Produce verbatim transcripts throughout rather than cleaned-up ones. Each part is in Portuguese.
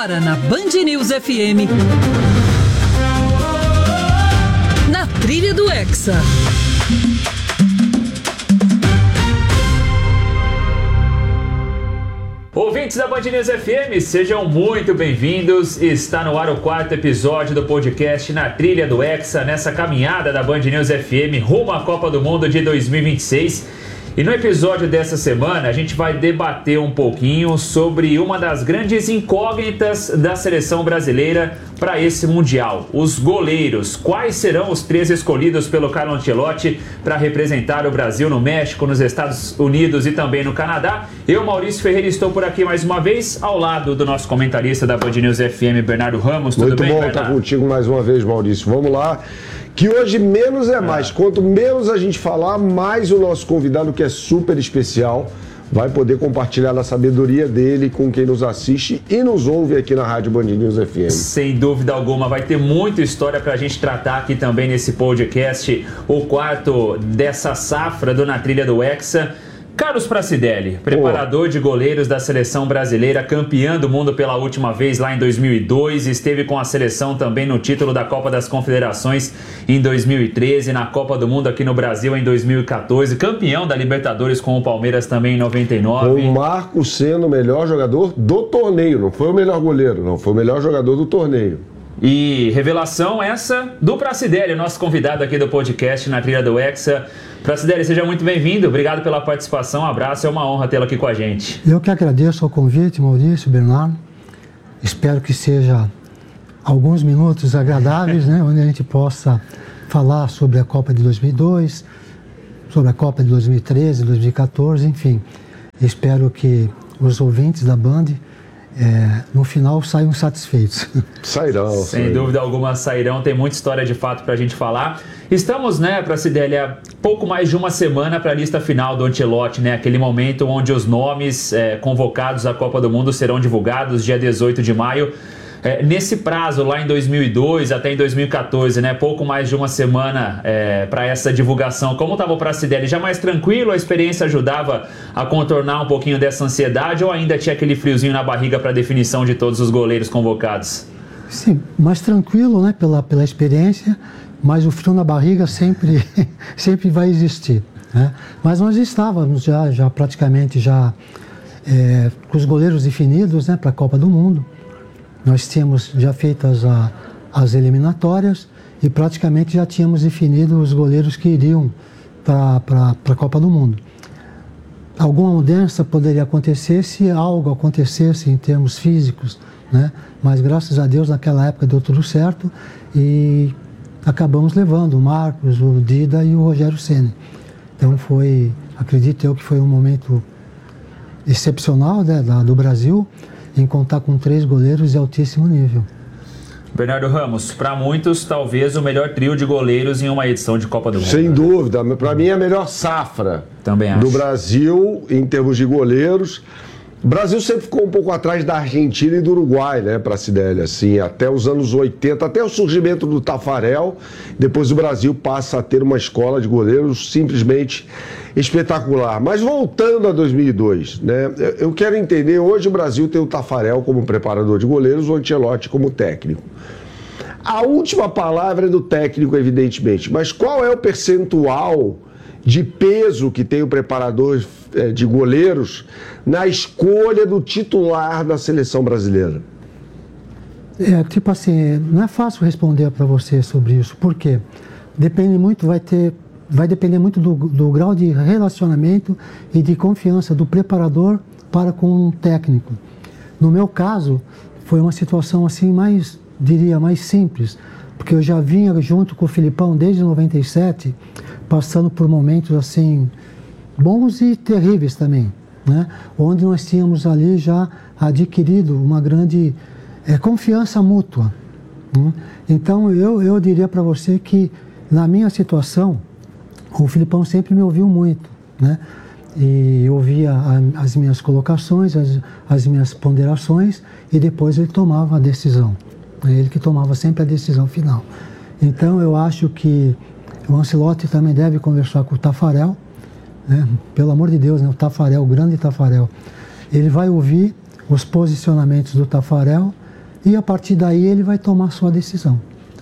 Agora na Band News F M. Na trilha do Hexa. Ouvintes da Band News F M, sejam muito bem-vindos. Está no ar o quarto episódio do podcast Na Trilha do Hexa, nessa caminhada da Band News F M rumo à Copa do Mundo de dois mil e vinte e seis. E no episódio dessa semana a gente vai debater um pouquinho sobre uma das grandes incógnitas da seleção brasileira para esse Mundial, os goleiros. Quais serão os três escolhidos pelo Carlo Ancelotti para representar o Brasil no México, nos Estados Unidos e também no Canadá? Eu, Maurício Ferreira, estou por aqui mais uma vez, ao lado do nosso comentarista da Band News F M, Bernardo Ramos. Tudo Muito bem, bom Bernardo? estar contigo mais uma vez, Maurício. Vamos lá. Que hoje menos é mais. Quanto menos a gente falar, mais o nosso convidado, que é super especial, vai poder compartilhar a sabedoria dele com quem nos assiste e nos ouve aqui na Rádio Band News F M. Sem dúvida alguma, vai ter muita história pra gente tratar aqui também nesse podcast, o quarto dessa safra do Na Trilha do Hexa. Carlos Pracidelli, preparador de goleiros da seleção brasileira, campeão do mundo pela última vez lá em dois mil e dois, esteve com a seleção também no título da Copa das Confederações em dois mil e treze, na Copa do Mundo aqui no Brasil em dois mil e quatorze, campeão da Libertadores com o Palmeiras também em noventa e nove. Com o Marcos sendo o melhor jogador do torneio, não foi o melhor goleiro, não, foi o melhor jogador do torneio. E revelação essa do Pracidelli, nosso convidado aqui do podcast Na Trilha do Hexa. Pracidelli, seja muito bem-vindo, obrigado pela participação, um abraço, é uma honra tê-lo aqui com a gente. Eu que agradeço o convite, Maurício, Bernardo. Espero que seja alguns minutos agradáveis, né, onde a gente possa falar sobre a Copa de dois mil e dois, sobre a Copa de dois mil e treze, dois mil e quatorze, enfim. Espero que os ouvintes da Band É, no final saiam satisfeitos. Sairão. Sem sairão. dúvida alguma sairão, tem muita história de fato pra gente falar. Estamos, né, Pracidelli, há pouco mais de uma semana para a lista final do Ancelotti, né, aquele momento onde os nomes é, convocados à Copa do Mundo serão divulgados, dia dezoito de maio. É, nesse prazo, lá em dois mil e dois até em dois mil e quatorze, né, pouco mais de uma semana é, para essa divulgação, como estava o Pracidelli? Já mais tranquilo? A experiência ajudava a contornar um pouquinho dessa ansiedade ou ainda tinha aquele friozinho na barriga para a definição de todos os goleiros convocados? Sim, mais tranquilo, né, pela, pela experiência, mas o frio na barriga sempre, sempre vai existir, né? Mas nós estávamos já, já praticamente já é, com os goleiros definidos, né, para a Copa do Mundo. Nós tínhamos já feitas a, as eliminatórias e praticamente já tínhamos definido os goleiros que iriam para a Copa do Mundo. Alguma mudança poderia acontecer se algo acontecesse em termos físicos, né? Mas graças a Deus naquela época deu tudo certo e acabamos levando o Marcos, o Dida e o Rogério Ceni. Então foi, acredito eu que foi um momento excepcional, né, da, do Brasil, em contar com três goleiros de altíssimo nível. Bernardo Ramos, para muitos, talvez o melhor trio de goleiros em uma edição de Copa do Mundo. Sem dúvida, para mim é a melhor safra Também acho. do Brasil em termos de goleiros. O Brasil sempre ficou um pouco atrás da Argentina e do Uruguai, né, Pracidelli, assim, até os anos oitenta, até o surgimento do Tafarel. Depois o Brasil passa a ter uma escola de goleiros simplesmente espetacular. Mas voltando a dois mil e dois, né, eu quero entender, hoje o Brasil tem o Tafarel como preparador de goleiros, o Ancelotti como técnico. A última palavra é do técnico, evidentemente, mas qual é o percentual de peso que tem o preparador de goleiros na escolha do titular da seleção brasileira? É, tipo assim, não é fácil responder para você sobre isso, porque depende muito, vai ter, vai depender muito do, do grau de relacionamento e de confiança do preparador para com o técnico. No meu caso, foi uma situação assim mais, diria, mais simples, porque eu já vinha junto com o Filipão desde noventa e sete, passando por momentos assim bons e terríveis também, né? Onde nós tínhamos ali já adquirido uma grande é, confiança mútua, né? Então eu, eu diria para você que na minha situação o Filipão sempre me ouviu muito, né? E ouvia a, as minhas colocações, as, as minhas ponderações e depois ele tomava a decisão. É ele que tomava sempre a decisão final. Então eu acho que o Ancelotti também deve conversar com o Tafarel, né? Pelo amor de Deus, né? O Tafarel, o grande Tafarel. Ele vai ouvir os posicionamentos do Tafarel e a partir daí ele vai tomar sua decisão.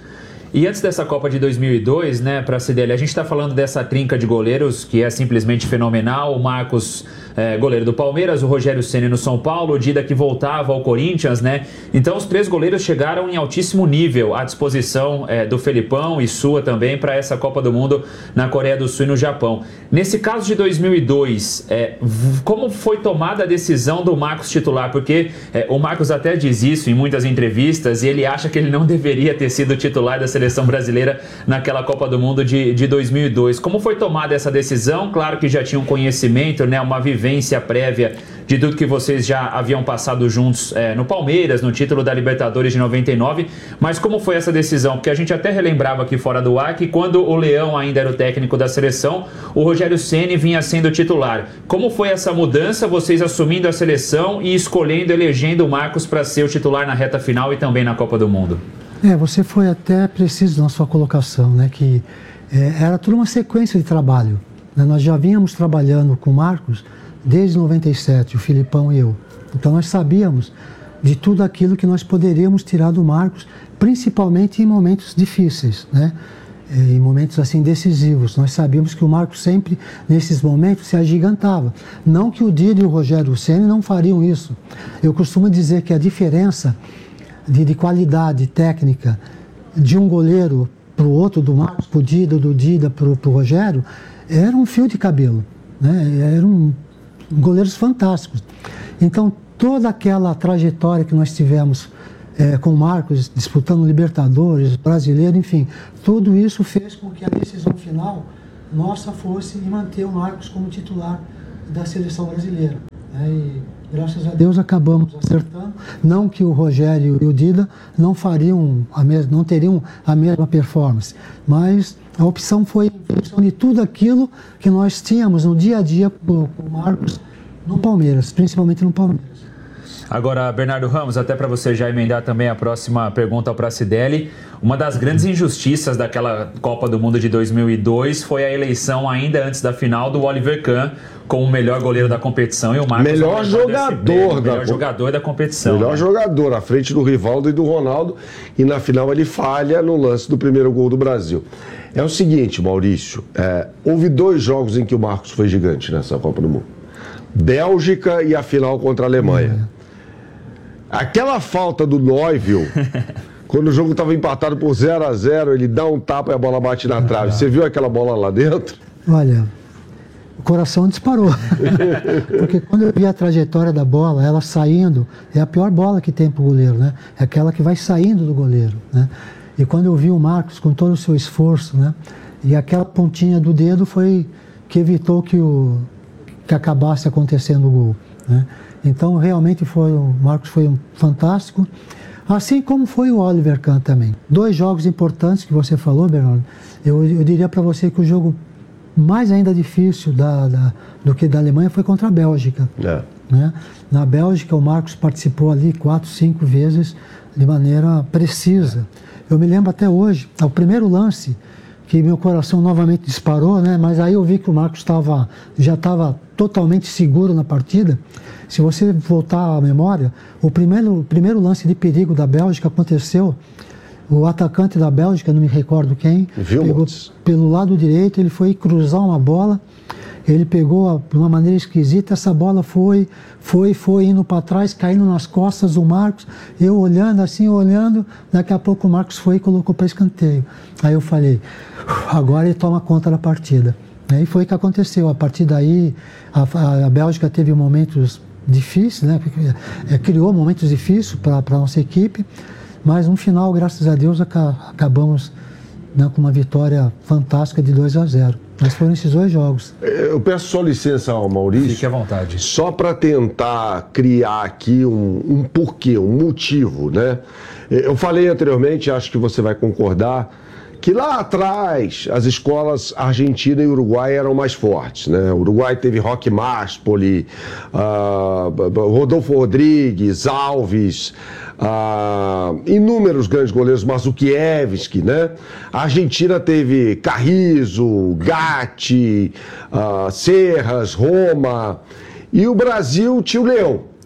E antes dessa Copa de dois mil e dois, né, para a C D L, a gente está falando dessa trinca de goleiros que é simplesmente fenomenal. O Marcos, é, goleiro do Palmeiras, o Rogério Ceni no São Paulo, o Dida que voltava ao Corinthians, né? Então os três goleiros chegaram em altíssimo nível à disposição é, do Felipão e sua também para essa Copa do Mundo na Coreia do Sul e no Japão. Nesse caso de dois mil e dois, é, como foi tomada a decisão do Marcos titular? Porque é, o Marcos até diz isso em muitas entrevistas e ele acha que ele não deveria ter sido titular da seleção seleção brasileira naquela Copa do Mundo de, de dois mil e dois. Como foi tomada essa decisão? Claro que já tinha um conhecimento, né, uma vivência prévia de tudo que vocês já haviam passado juntos é, no Palmeiras, no título da Libertadores de noventa e nove, mas como foi essa decisão? Porque a gente até relembrava aqui fora do ar que quando o Leão ainda era o técnico da seleção, o Rogério Ceni vinha sendo titular. Como foi essa mudança, vocês assumindo a seleção e escolhendo, elegendo o Marcos para ser o titular na reta final e também na Copa do Mundo? É, você foi até preciso na sua colocação, né, que é, era tudo uma sequência de trabalho, né? Nós já vínhamos trabalhando com o Marcos desde noventa e sete, o Filipão e eu. Então nós sabíamos de tudo aquilo que nós poderíamos tirar do Marcos, principalmente em momentos difíceis, né? Em momentos assim decisivos. Nós sabíamos que o Marcos sempre, nesses momentos, se agigantava. Não que o Dida e o Rogério Ceni não fariam isso. Eu costumo dizer que a diferença De, de qualidade técnica de um goleiro para o outro, do Marcos para o Dida, do Dida para o Rogério, era um fio de cabelo, né? Eram goleiros fantásticos. Então, toda aquela trajetória que nós tivemos é, com o Marcos, disputando Libertadores, Brasileiro, enfim, tudo isso fez com que a decisão final nossa fosse manter o Marcos como titular da seleção brasileira, né? E, graças a Deus acabamos acertando. Não que o Rogério e o Dida não fariam a mesma, não teriam a mesma performance, mas a opção foi em função de tudo aquilo que nós tínhamos no dia a dia com o Marcos no Palmeiras, principalmente no Palmeiras. Agora, Bernardo Ramos, até para você já emendar também a próxima pergunta ao Pracidelli, uma das grandes injustiças daquela Copa do Mundo de dois mil e dois foi a eleição ainda antes da final do Oliver Kahn como o melhor goleiro da competição e o Marcos melhor jogador da melhor jogador da competição. Melhor né? jogador, à frente do Rivaldo e do Ronaldo, e na final ele falha no lance do primeiro gol do Brasil. É o seguinte, Maurício, é, houve dois jogos em que o Marcos foi gigante nessa Copa do Mundo. Bélgica e a final contra a Alemanha. Aquela falta do Neuville, quando o jogo estava empatado por zero a zero, ele dá um tapa e a bola bate na trave. Você viu aquela bola lá dentro? Olha, o coração disparou. Porque quando eu vi a trajetória da bola, ela saindo, é a pior bola que tem para o goleiro, né? É aquela que vai saindo do goleiro, né? E quando eu vi o Marcos com todo o seu esforço, né? E aquela pontinha do dedo foi que evitou que, o, que acabasse acontecendo o gol, né? Então, realmente, foi, o Marcos foi um fantástico, assim como foi o Oliver Kahn também. Dois jogos importantes que você falou, Bernardo. Eu, eu diria para você que o jogo mais ainda difícil da, da, do que da Alemanha foi contra a Bélgica. É. Né? Na Bélgica, o Marcos participou ali quatro, cinco vezes de maneira precisa. Eu me lembro até hoje, ao primeiro lance, que meu coração novamente disparou, né? Mas aí eu vi que o Marcos tava, já estava totalmente seguro na partida. Se você voltar à memória, o primeiro, o primeiro lance de perigo da Bélgica aconteceu, o atacante da Bélgica, não me recordo quem, pegou pelo lado direito, ele foi cruzar uma bola, ele pegou de uma maneira esquisita, essa bola foi, foi, foi indo para trás, caindo nas costas do Marcos, eu olhando assim, olhando, daqui a pouco o Marcos foi e colocou para escanteio. Aí eu falei, agora ele toma conta da partida. E foi o que aconteceu. A partir daí, a, a Bélgica teve momentos difíceis, né? É, criou momentos difíceis para a nossa equipe, mas no final, graças a Deus, aca, acabamos, né, com uma vitória fantástica de dois a zero. Mas foram esses dois jogos. Eu peço só licença ao Maurício. Fique à vontade. Só para tentar criar aqui um, um porquê, um motivo, né? Eu falei anteriormente, acho que você vai concordar, que lá atrás as escolas Argentina e Uruguai eram mais fortes, né? O Uruguai teve Roque Máspoli, uh, Rodolfo Rodrigues, Alves, uh, inúmeros grandes goleiros, Mazukiewicz, né? A Argentina teve Carrizo, Gatti, uh, Serras, Roma, e o Brasil tinha o Leão.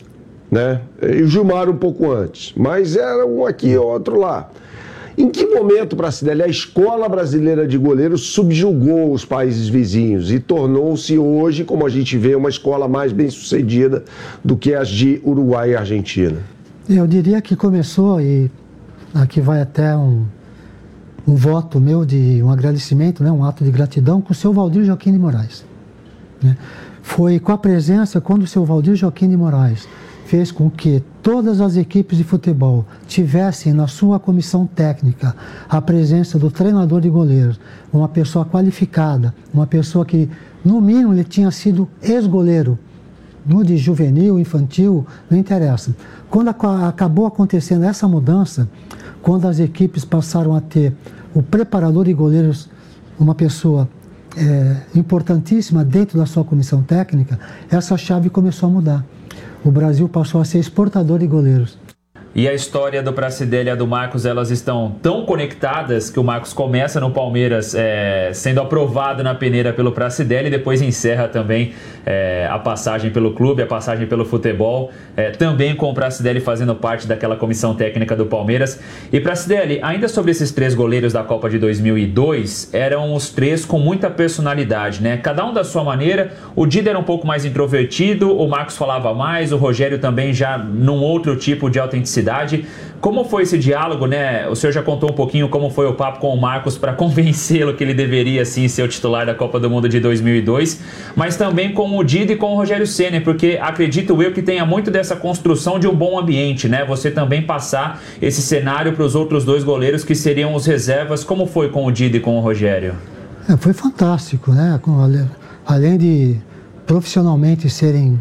né? E o Gilmar um pouco antes, mas era um aqui e outro lá. Em que momento, Pracidelli, a escola brasileira de goleiros subjugou os países vizinhos e tornou-se hoje, como a gente vê, uma escola mais bem sucedida do que as de Uruguai e Argentina? Eu diria que começou, e aqui vai até um, um voto meu de um agradecimento, né, um ato de gratidão com o seu Valdir Joaquim de Moraes. Né? Foi com a presença, quando o seu Valdir Joaquim de Moraes fez com que todas as equipes de futebol tivessem na sua comissão técnica a presença do treinador de goleiros, uma pessoa qualificada, uma pessoa que, no mínimo, ele tinha sido ex-goleiro, no de juvenil, infantil, não interessa. Quando acabou acontecendo essa mudança, quando as equipes passaram a ter o preparador de goleiros, uma pessoa é, importantíssima dentro da sua comissão técnica, essa chave começou a mudar. O Brasil passou a ser exportador de goleiros. E a história do Pracidelli e a do Marcos, elas estão tão conectadas que o Marcos começa no Palmeiras é, sendo aprovado na peneira pelo Pracidelli e depois encerra também é, a passagem pelo clube, a passagem pelo futebol, é, também com o Pracidelli fazendo parte daquela comissão técnica do Palmeiras. E Pracidelli, ainda sobre esses três goleiros da Copa de dois mil e dois, eram os três com muita personalidade, né? Cada um da sua maneira. O Dida era um pouco mais introvertido, o Marcos falava mais, o Rogério também já num outro tipo de autenticidade. Como foi esse diálogo, né? O senhor já contou um pouquinho como foi o papo com o Marcos para convencê-lo que ele deveria sim ser o titular da Copa do Mundo de dois mil e dois, mas também com o Dida e com o Rogério Ceni, porque acredito eu que tenha muito dessa construção de um bom ambiente, né? Você também passar esse cenário para os outros dois goleiros que seriam os reservas. Como foi com o Dida e com o Rogério? É, foi fantástico, né? Além de profissionalmente serem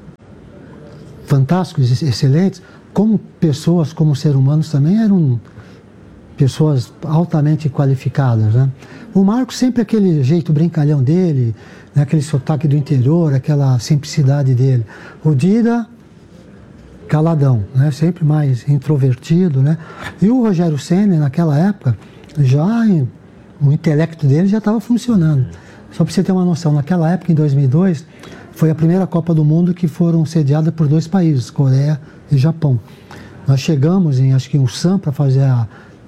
fantásticos, excelentes, como pessoas, como seres humanos também eram pessoas altamente qualificadas, né? O Marcos sempre aquele jeito brincalhão dele, né? Aquele sotaque do interior, aquela simplicidade dele. O Dida, caladão, né? Sempre mais introvertido, né? E o Rogério Ceni, naquela época, já o intelecto dele já estava funcionando. Só para você ter uma noção, naquela época, em dois mil e dois, foi a primeira Copa do Mundo que foram sediadas por dois países, Coreia e Japão. Nós chegamos em, acho que em Ulsan, para fazer a,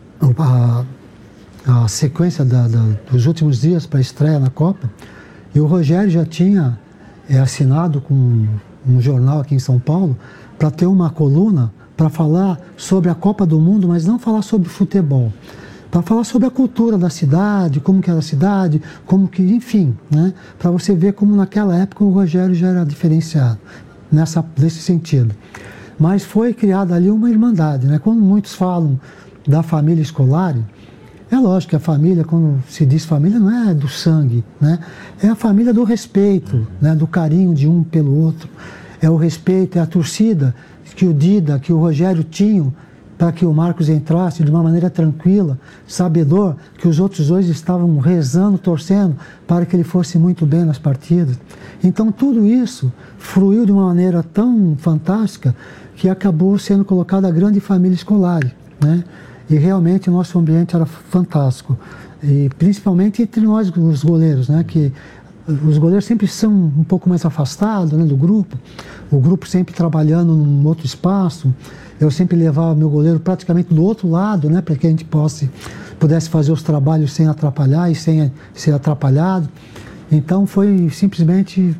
a, a sequência da, da, dos últimos dias para a estreia na Copa, e o Rogério já tinha é, assinado com um, um jornal aqui em São Paulo para ter uma coluna para falar sobre a Copa do Mundo, mas não falar sobre futebol, para falar sobre a cultura da cidade, como que era a cidade, como que, enfim, né, para você ver como naquela época o Rogério já era diferenciado nessa, nesse sentido. Mas foi criada ali uma irmandade, né? Quando muitos falam da família escolar, é lógico que a família, quando se diz família, não é do sangue, né? É a família do respeito, né? Do carinho de um pelo outro. É o respeito, é a torcida que o Dida, que o Rogério tinham para que o Marcos entrasse de uma maneira tranquila, sabedor que os outros dois estavam rezando, torcendo para que ele fosse muito bem nas partidas. Então tudo isso fluiu de uma maneira tão fantástica que acabou sendo colocada a grande família escolar, né? E realmente o nosso ambiente era fantástico, e principalmente entre nós, os goleiros, né? Que os goleiros sempre são um pouco mais afastados, né, do grupo, o grupo sempre trabalhando num outro espaço. Eu sempre levava meu goleiro praticamente do outro lado, né, para que a gente possa, pudesse fazer os trabalhos sem atrapalhar e sem ser atrapalhado. Então foi simplesmente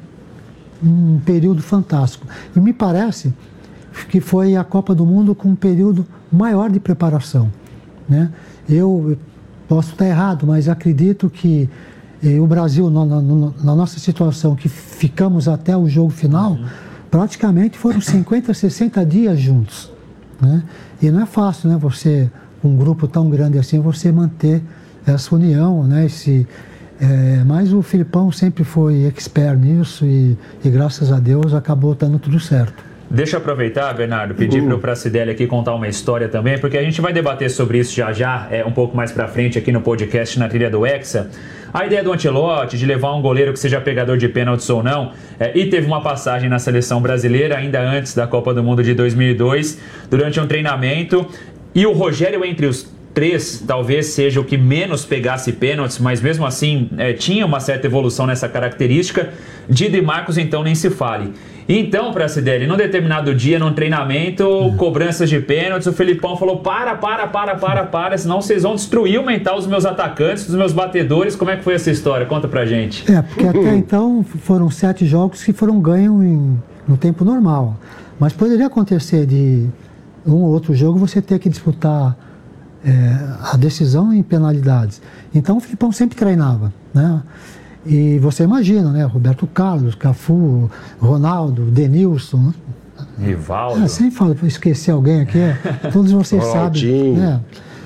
um período fantástico. E me parece que foi a Copa do Mundo com um período maior de preparação, né? Eu posso estar errado, mas acredito que eh, o Brasil, na, na, na nossa situação, que ficamos até o jogo final, uhum. praticamente foram cinquenta, sessenta dias juntos, né? E não é fácil, né? Você, um grupo tão grande assim, você manter essa união, né? Esse, é, mas o Filipão sempre foi expert nisso e, e graças a Deus acabou dando tudo certo. Deixa eu aproveitar, Bernardo, pedir uhum. para o Pracidelli aqui contar uma história também, porque a gente vai debater sobre isso já já, é, um pouco mais para frente aqui no podcast Na Trilha do Hexa. A ideia do Ancelotti de levar um goleiro que seja pegador de pênaltis ou não, é, e teve uma passagem na seleção brasileira ainda antes da Copa do Mundo de dois mil e dois, durante um treinamento, e o Rogério entre os três talvez seja o que menos pegasse pênaltis, mas mesmo assim é, tinha uma certa evolução nessa característica. Dida e Marcos, então, nem se fale. Então, Pracidelli, num determinado dia, num treinamento, é. cobranças de pênaltis, o Felipão falou, para, para, para, para, para, senão vocês vão destruir o mental dos meus atacantes, dos meus batedores. Como é que foi essa história? Conta pra gente. É, porque até então foram sete jogos que foram ganhos em, no tempo normal. Mas poderia acontecer de um ou outro jogo você ter que disputar é, a decisão em penalidades. Então o Felipão sempre treinava, né? E você imagina, né? Roberto Carlos, Cafu, Ronaldo, Denilson. Rivaldo. Ah, sem falar, esquecer alguém aqui, é, todos vocês sabem. Né?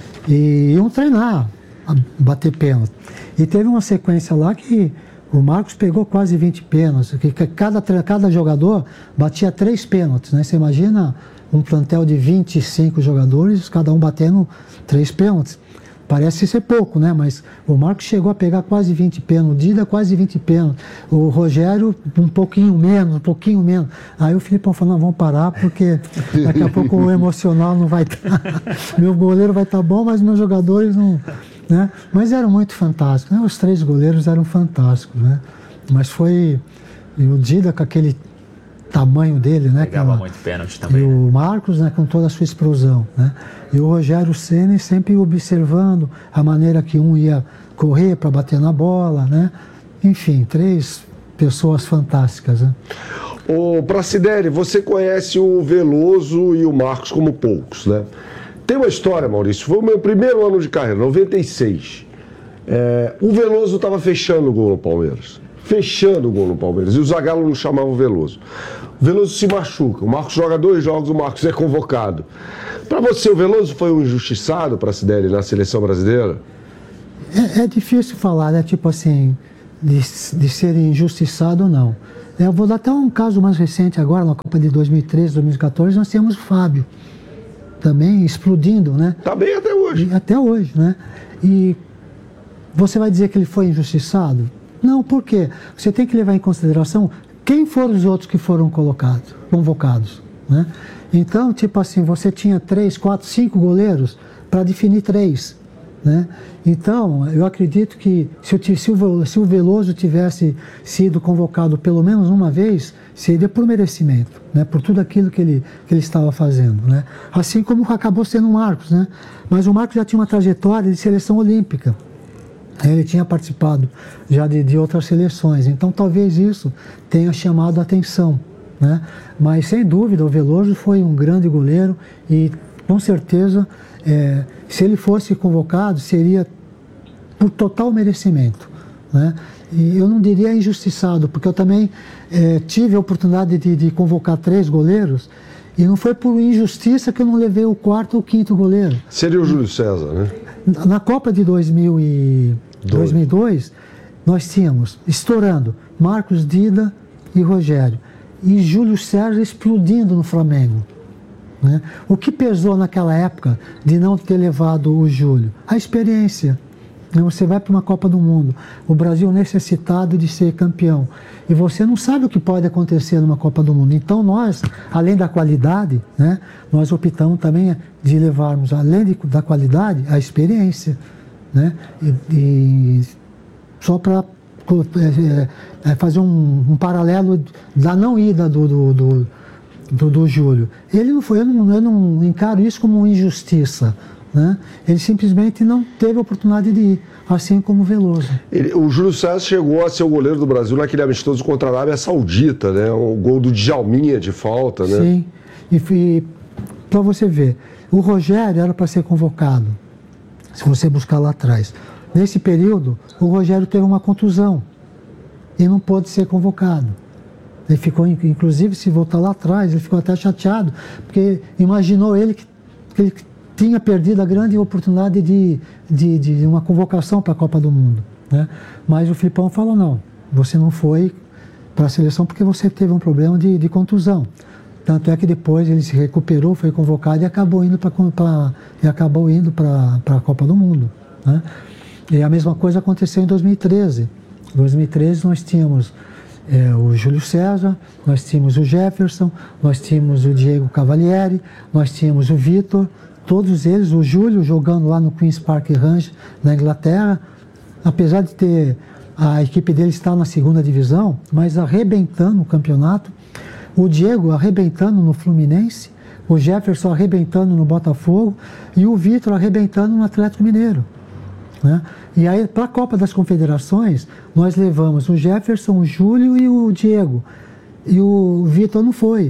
E iam treinar, bater pênalti. E teve uma sequência lá que o Marcos pegou quase vinte pênaltis, que cada, cada jogador batia três pênaltis, né? Você imagina um plantel de vinte e cinco jogadores, cada um batendo três pênaltis. Parece ser pouco, né? Mas o Marcos chegou a pegar quase vinte pênaltis, o Dida quase vinte pênaltis, o Rogério um pouquinho menos, um pouquinho menos. Aí o Filipão falou, não, vamos parar, porque daqui a pouco o emocional não vai estar. Meu goleiro vai estar bom, mas meus jogadores não... Né? Mas eram muito fantásticos, né? Os três goleiros eram fantásticos, né? Mas foi... E o Dida com aquele tamanho dele, né? Pegava Aquela, muito pênalti também. E né? o Marcos, né, com toda a sua explosão, né? E o Rogério Ceni sempre observando a maneira que um ia correr para bater na bola, né? Enfim, três pessoas fantásticas, né? Ô, Pracidelli, você conhece o Veloso e o Marcos como poucos, né? Tem uma história, Maurício, foi o meu primeiro ano de carreira, noventa e seis. É, o Veloso estava fechando o gol no Palmeiras. Fechando o gol no Palmeiras. E o Zagallo não chamava o Veloso. O Veloso se machuca. O Marcos joga dois jogos, o Marcos é convocado. Para você, o Veloso foi um injustiçado, Pracidelli, na seleção brasileira? É, é difícil falar, né? Tipo assim, de, de ser injustiçado ou não. Eu vou dar até um caso mais recente agora, na Copa de dois mil e treze, dois mil e quatorze, nós temos o Fábio. Também explodindo, né? Tá bem até hoje. E, até hoje, né? E você vai dizer que ele foi injustiçado? Não, por quê? Você tem que levar em consideração quem foram os outros que foram colocados, convocados, né? Então, tipo assim, você tinha três, quatro, cinco goleiros para definir três, né? Então, eu acredito que se o, se, o, se o Veloso tivesse sido convocado pelo menos uma vez, seria por merecimento, né? Por tudo aquilo que ele, que ele estava fazendo, né? Assim como acabou sendo o Marcos, né? Mas o Marcos já tinha uma trajetória de seleção olímpica. Ele tinha participado já de, de outras seleções, então talvez isso tenha chamado a atenção, né? Mas sem dúvida o Veloso foi um grande goleiro e com certeza é, se ele fosse convocado seria por total merecimento, né? E eu não diria injustiçado, porque eu também é, tive a oportunidade de, de convocar três goleiros e não foi por injustiça que eu não levei o quarto ou quinto goleiro. Seria o Júlio César, né? Na Copa de dois mil e dois, nós tínhamos, estourando, Marcos, Dida e Rogério. E Júlio César explodindo no Flamengo, né? O que pesou naquela época de não ter levado o Júlio? A experiência. Você vai para uma Copa do Mundo, o Brasil necessitado de ser campeão, e você não sabe o que pode acontecer numa Copa do Mundo. Então nós, além da qualidade, né, nós optamos também de levarmos, além de, da qualidade, a experiência, né? E, e só para é, é, fazer um, um paralelo da não ida do, do, do, do, do Júlio. Ele não foi, eu não, eu não encaro isso como uma injustiça, né? Ele simplesmente não teve a oportunidade de ir, assim como o Veloso. Ele, o Júlio César chegou a ser o goleiro do Brasil naquele amistoso contra a Arábia Saudita, né? O gol do Djalminha de falta, né? Sim, e, e para você ver, o Rogério era para ser convocado, se você buscar lá atrás. Nesse período, o Rogério teve uma contusão e não pôde ser convocado. Ele ficou, inclusive, se voltar lá atrás, ele ficou até chateado, porque imaginou ele que, que ele tinha perdido a grande oportunidade de, de, de uma convocação para a Copa do Mundo, né? Mas o Filipão falou, não, você não foi para a seleção porque você teve um problema de, de contusão. Tanto é que depois ele se recuperou, foi convocado e acabou indo para e acabou indo para a Copa do Mundo, né? E a mesma coisa aconteceu em dois mil e treze. Em dois mil e treze nós tínhamos é, o Júlio César, nós tínhamos o Jefferson, nós tínhamos o Diego Cavalieri, nós tínhamos o Vitor, todos eles, o Júlio jogando lá no Queen's Park Rangers, na Inglaterra, apesar de ter a equipe dele estar na segunda divisão, mas arrebentando o campeonato, o Diego arrebentando no Fluminense, o Jefferson arrebentando no Botafogo e o Vitor arrebentando no Atlético Mineiro, né? E aí, para a Copa das Confederações, nós levamos o Jefferson, o Júlio e o Diego. E o Vitor não foi.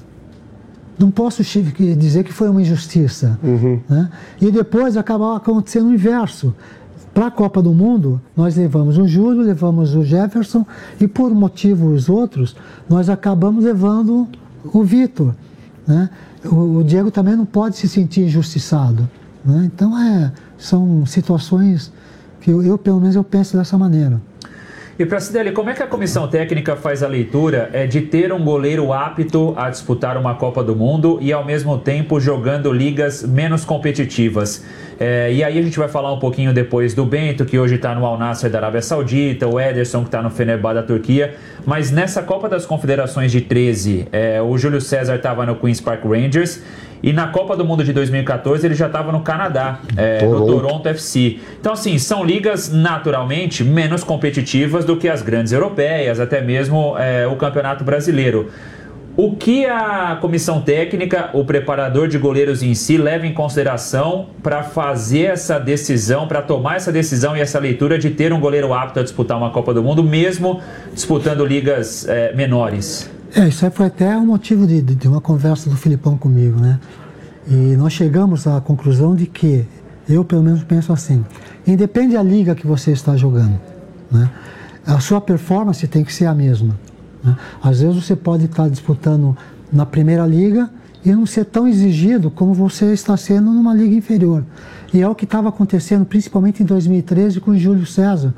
Não posso dizer que foi uma injustiça. Uhum. Né? E depois acabou acontecendo o inverso. Para a Copa do Mundo, nós levamos o Júlio, levamos o Jefferson e, por motivos outros, nós acabamos levando o Vitor, né? O, o Diego também não pode se sentir injustiçado, né? Então, é, são situações que eu, eu, pelo menos, eu penso dessa maneira. E Pracidelli, como é que a comissão técnica faz a leitura é, de ter um goleiro apto a disputar uma Copa do Mundo e, ao mesmo tempo, jogando ligas menos competitivas? É, e aí a gente vai falar um pouquinho depois do Bento, que hoje está no Al Nassr da Arábia Saudita, o Ederson, que está no Fenerbahçe da Turquia. Mas nessa Copa das Confederações de treze, é, o Júlio César estava no Queen's Park Rangers. E na Copa do Mundo de dois mil e quatorze ele já estava no Canadá, é, no Toronto F C. Então, assim, são ligas naturalmente menos competitivas do que as grandes europeias, até mesmo é, o Campeonato Brasileiro. O que a comissão técnica, o preparador de goleiros em si, leva em consideração para fazer essa decisão, para tomar essa decisão e essa leitura de ter um goleiro apto a disputar uma Copa do Mundo, mesmo disputando ligas é, menores? É, isso aí foi até um motivo de, de uma conversa do Filipão comigo, né? E nós chegamos à conclusão de que, eu pelo menos penso assim, independe da liga que você está jogando, né? A sua performance tem que ser a mesma, né? Às vezes você pode estar disputando na primeira liga e não ser tão exigido como você está sendo numa liga inferior. E é o que estava acontecendo principalmente em dois mil e treze com o Júlio César,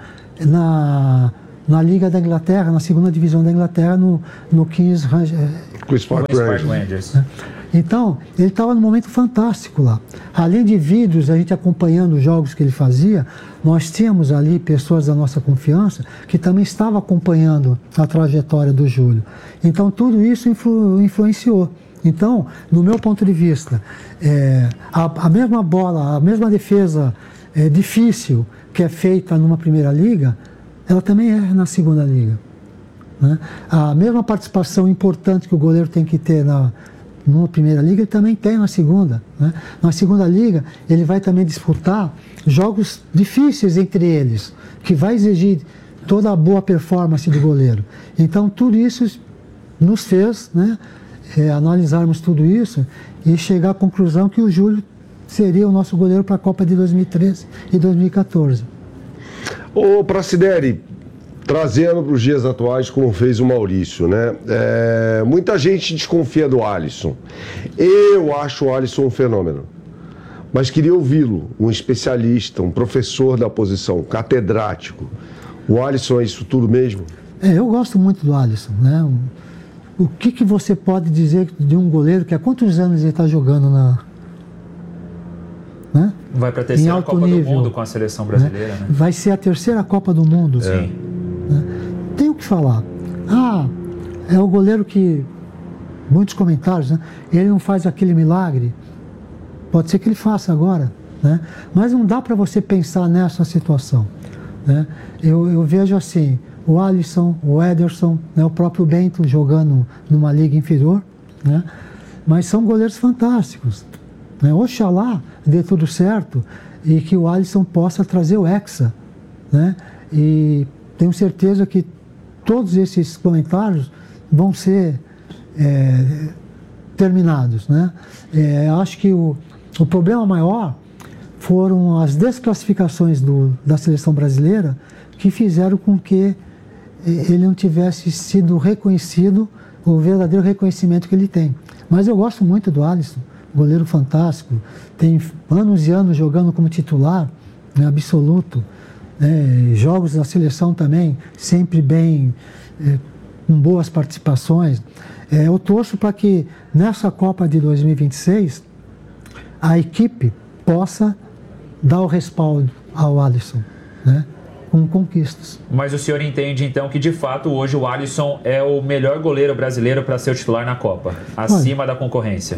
na... na Liga da Inglaterra, na segunda divisão da Inglaterra, no, no Queen's Park Rangers. Então, ele estava num momento fantástico lá. Além de vídeos, a gente acompanhando os jogos que ele fazia, nós tínhamos ali pessoas da nossa confiança que também estavam acompanhando a trajetória do Júlio. Então, tudo isso influ, influenciou. Então, no meu ponto de vista, é, a, a mesma bola, a mesma defesa é, difícil que é feita numa primeira liga, ela também é na segunda liga, né? A mesma participação importante que o goleiro tem que ter na numa primeira liga, ele também tem na segunda, né? Na segunda liga, ele vai também disputar jogos difíceis entre eles, que vai exigir toda a boa performance do goleiro. Então, tudo isso nos fez, né, é, analisarmos tudo isso e chegar à conclusão que o Júlio seria o nosso goleiro para a Copa de dois mil e treze e dois mil e quatorze. Ô, Pracidelli, trazendo para os dias atuais, como fez o Maurício, né? É, muita gente desconfia do Alisson. Eu acho o Alisson um fenômeno. Mas queria ouvi-lo, um especialista, um professor da posição, catedrático. O Alisson é isso tudo mesmo? É, eu gosto muito do Alisson, né? O que, que você pode dizer de um goleiro que há quantos anos ele está jogando na... Né? Vai para a terceira Copa nível, do Mundo com a seleção brasileira, né? Né? Vai ser a terceira Copa do Mundo. Sim. Né? Tem o que falar. Ah, é o goleiro que... Muitos comentários, né? Ele não faz aquele milagre. Pode ser que ele faça agora, né? Mas não dá para você pensar nessa situação, né? Eu, eu vejo assim, o Alisson, o Ederson, né? O próprio Bento jogando numa liga inferior, né? Mas são goleiros fantásticos, né? Oxalá dê tudo certo e que o Alisson possa trazer o Hexa, né? E tenho certeza que todos esses comentários vão ser é, terminados, né? É, acho que o, o problema maior foram as desclassificações do, da seleção brasileira que fizeram com que ele não tivesse sido reconhecido, o verdadeiro reconhecimento que ele tem. Mas eu gosto muito do Alisson, goleiro fantástico, tem anos e anos jogando como titular, né, absoluto, né, jogos da seleção também, sempre bem, é, com boas participações. É, eu torço para que nessa Copa de dois mil e vinte e seis a equipe possa dar o respaldo ao Alisson, né? com conquistas. Mas o senhor entende então que de fato hoje o Alisson é o melhor goleiro brasileiro para ser o titular na Copa, acima Olha, da concorrência?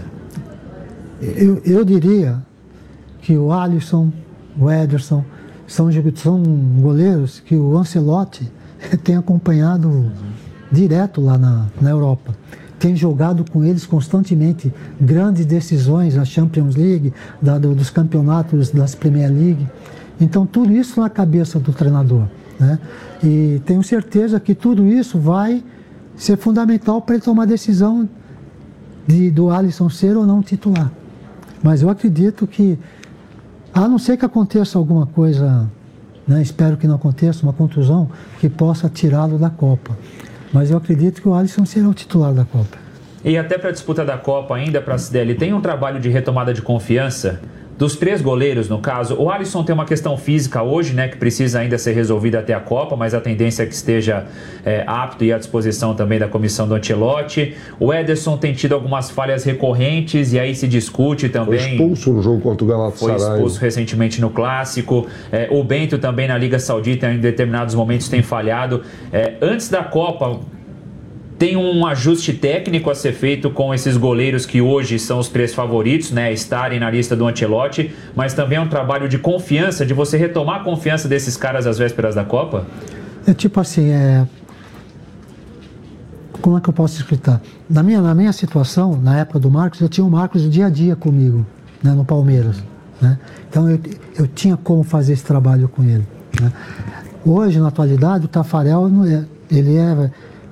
Eu, eu diria que o Alisson, o Ederson, são, são goleiros que o Ancelotti tem acompanhado uhum. direto lá na, na Europa. Tem jogado com eles constantemente grandes decisões, a Champions League, da, do, dos campeonatos das Premier League. Então, tudo isso na cabeça do treinador, né? E tenho certeza que tudo isso vai ser fundamental para ele tomar a decisão de, do Alisson ser ou não titular. Mas eu acredito que, a não ser que aconteça alguma coisa, né, espero que não aconteça, uma contusão que possa tirá-lo da Copa. Mas eu acredito que o Alisson será o titular da Copa. E até para a disputa da Copa ainda, para a Pracidelli, tem um trabalho de retomada de confiança dos três goleiros, no caso. O Alisson tem uma questão física hoje, né, que precisa ainda ser resolvida até a Copa, mas a tendência é que esteja é, apto e à disposição também da comissão do Ancelotti. O Ederson tem tido algumas falhas recorrentes e aí se discute também. Foi expulso no jogo contra o Galatasaray. Foi expulso recentemente no Clássico. É, o Bento também na Liga Saudita em determinados momentos tem falhado. É, antes da Copa, tem um ajuste técnico a ser feito com esses goleiros que hoje são os três favoritos, né, estarem na lista do Ancelotti, mas também é um trabalho de confiança, de você retomar a confiança desses caras às vésperas da Copa? É tipo assim, é... como é que eu posso explicar? Na minha, na minha situação, na época do Marcos, eu tinha o Marcos o dia a dia comigo, né, no Palmeiras, né? Então eu, eu tinha como fazer esse trabalho com ele, né? Hoje, na atualidade, o Taffarel, ele é...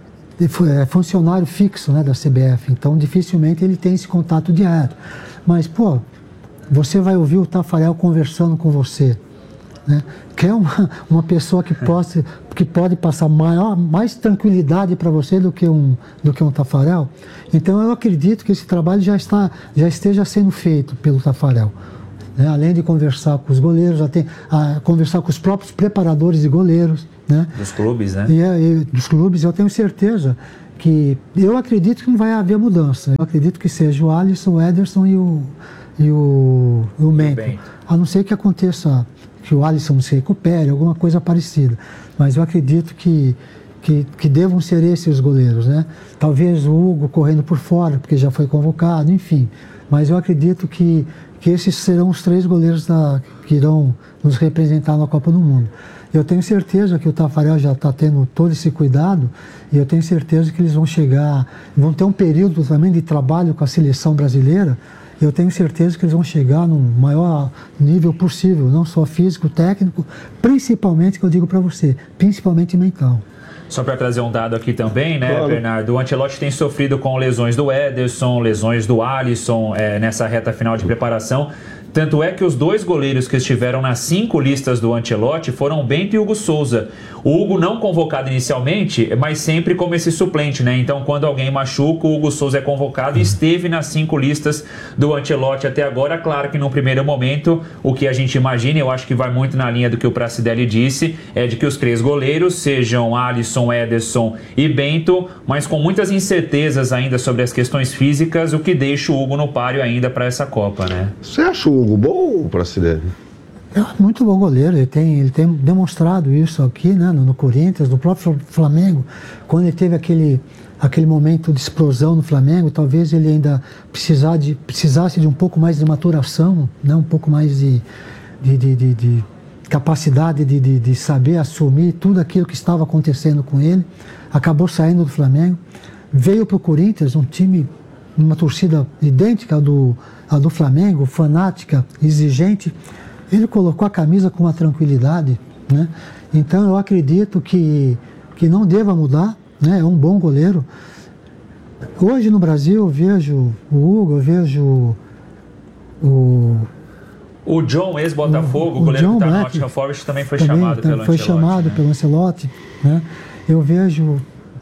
é funcionário fixo, né, da C B F, então dificilmente ele tem esse contato direto. Mas, pô, você vai ouvir o Taffarel conversando com você, né? Que é uma, uma pessoa que, possa, que pode passar maior, mais tranquilidade para você do que, um, do que um Taffarel. Então eu acredito que esse trabalho já, está, já esteja sendo feito pelo Taffarel. Né? Além de conversar com os goleiros, já tem a, conversar com os próprios preparadores de goleiros, né? Dos clubes, né? E, e dos clubes, eu tenho certeza que... Eu acredito que não vai haver mudança. Eu acredito que seja o Alisson, o Ederson e o, e o, e o Bento. A não ser que aconteça, que o Alisson se recupere, alguma coisa parecida. Mas eu acredito que, que, que devam ser esses os goleiros, né? Talvez o Hugo correndo por fora, porque já foi convocado, enfim. Mas eu acredito que, que esses serão os três goleiros da, que irão nos representar na Copa do Mundo. Eu tenho certeza que o Taffarel já está tendo todo esse cuidado e eu tenho certeza que eles vão chegar, vão ter um período também de trabalho com a seleção brasileira. Eu tenho certeza que eles vão chegar no maior nível possível, não só físico, técnico, principalmente, que eu digo para você, principalmente mental. Só para trazer um dado aqui também, né, claro. Bernardo? O Ancelotti tem sofrido com lesões do Ederson, lesões do Alisson é, nessa reta final de preparação. Tanto é que os dois goleiros que estiveram nas cinco listas do Ancelotti foram Bento e Hugo Souza. O Hugo não convocado inicialmente, mas sempre como esse suplente, né? Então, quando alguém machuca, o Hugo Souza é convocado e esteve nas cinco listas do Ancelotti até agora. Claro que, num primeiro momento, o que a gente imagina, eu acho que vai muito na linha do que o Pracidelli disse, é de que os três goleiros sejam Alisson, Ederson e Bento, mas com muitas incertezas ainda sobre as questões físicas, o que deixa o Hugo no páreo ainda para essa Copa, né? Você acha o Hugo bom, Pracidelli? É muito bom goleiro, ele tem, ele tem demonstrado isso aqui, né, no, no Corinthians, no próprio Flamengo, quando ele teve aquele, aquele momento de explosão no Flamengo, talvez ele ainda precisar de, precisasse de um pouco mais de maturação, né, um pouco mais de, de, de, de, de capacidade de, de, de saber assumir tudo aquilo que estava acontecendo com ele, acabou saindo do Flamengo, veio para o Corinthians, um time, uma torcida idêntica ao do, ao do Flamengo, fanática, exigente. Ele colocou a camisa com uma tranquilidade, né? Então eu acredito que, que não deva mudar, né? É um bom goleiro. Hoje no Brasil eu vejo o Hugo, eu vejo o... O John, ex-Botafogo, o, o goleiro John que está no Nottingham Forest, também foi também, chamado pelo foi Ancelotti. Foi chamado né? pelo Ancelotti, né? Eu vejo...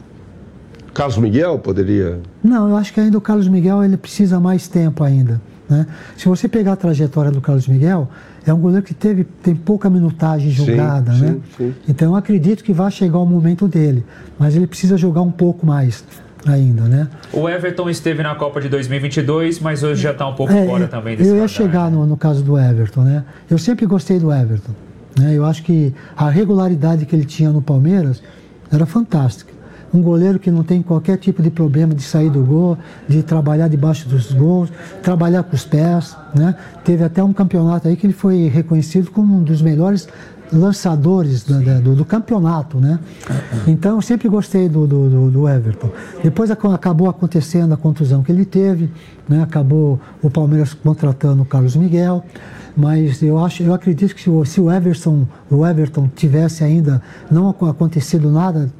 Carlos Miguel poderia... Não, eu acho que ainda o Carlos Miguel ele precisa mais tempo ainda, né? Se você pegar a trajetória do Carlos Miguel, é um goleiro que teve, tem pouca minutagem jogada, sim, né? Sim, sim. Então eu acredito que vai chegar o momento dele, mas ele precisa jogar um pouco mais ainda, né? O Everton esteve na Copa de dois mil e vinte e dois, mas hoje já está um pouco é, fora também desse Eu ia radar, chegar né? no, no caso do Everton, né? Eu sempre gostei do Everton, né? Eu acho que a regularidade que ele tinha no Palmeiras era fantástica. Um goleiro que não tem qualquer tipo de problema de sair do gol, de trabalhar debaixo dos gols, trabalhar com os pés, né? Teve até um campeonato aí que ele foi reconhecido como um dos melhores lançadores do, do, do campeonato, né? Então eu sempre gostei do, do, do Everton. Depois acabou acontecendo a contusão que ele teve, né? Acabou o Palmeiras contratando o Carlos Miguel, mas eu acho, eu acredito que se o, se o Everton, o Everton tivesse ainda não acontecido nada,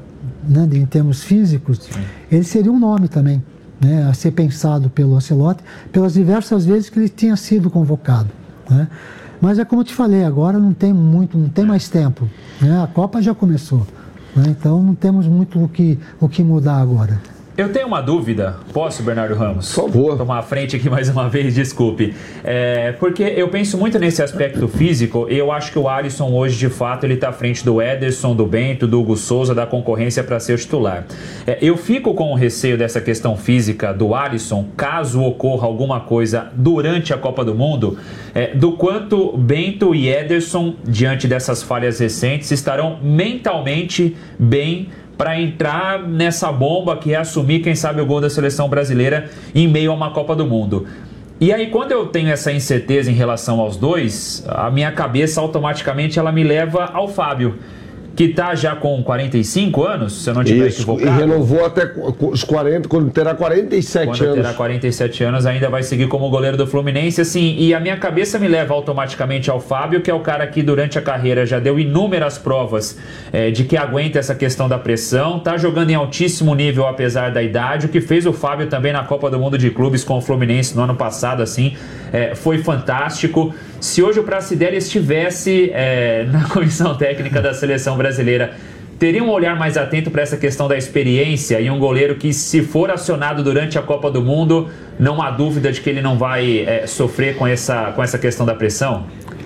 né, em termos físicos, sim, ele seria um nome também, né, a ser pensado pelo Ancelotti, pelas diversas vezes que ele tinha sido convocado, né? Mas é como eu te falei, agora não tem muito, não tem mais tempo, né? A Copa já começou, né? Então não temos muito o que, o que mudar agora. Eu tenho uma dúvida, posso, Bernardo Ramos? Por favor. Tomar a frente aqui mais uma vez, desculpe. É, porque eu penso muito nesse aspecto físico, e eu acho que o Alisson hoje, de fato, ele está à frente do Ederson, do Bento, do Hugo Souza, da concorrência para ser o titular. É, eu fico com o receio dessa questão física do Alisson, caso ocorra alguma coisa durante a Copa do Mundo, é, do quanto Bento e Ederson, diante dessas falhas recentes, estarão mentalmente bem para entrar nessa bomba que é assumir, quem sabe, o gol da seleção brasileira em meio a uma Copa do Mundo. E aí, quando eu tenho essa incerteza em relação aos dois, a minha cabeça automaticamente ela me leva ao Fábio, que está já com quarenta e cinco anos, se eu não estiver equivocado. E renovou até os quarenta, quando terá quarenta e sete quando anos. Quando terá quarenta e sete anos, ainda vai seguir como goleiro do Fluminense, assim, e a minha cabeça me leva automaticamente ao Fábio, que é o cara que durante a carreira já deu inúmeras provas é, de que aguenta essa questão da pressão, tá jogando em altíssimo nível apesar da idade, o que fez o Fábio também na Copa do Mundo de Clubes com o Fluminense no ano passado, assim, é, foi fantástico. Se hoje o Pracidelli estivesse é, na comissão técnica da seleção brasileira, teria um olhar mais atento para essa questão da experiência e um goleiro que, se for acionado durante a Copa do Mundo, não há dúvida de que ele não vai é, sofrer com essa, com essa questão da pressão?